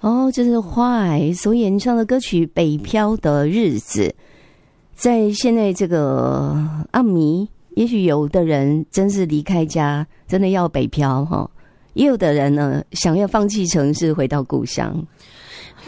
哦，这是花癌所演唱的歌曲《北漂的日子》。在现在这个暗迷，也许有的人真是离开家，真的要北漂哈，也有的人呢想要放弃城市，回到故乡。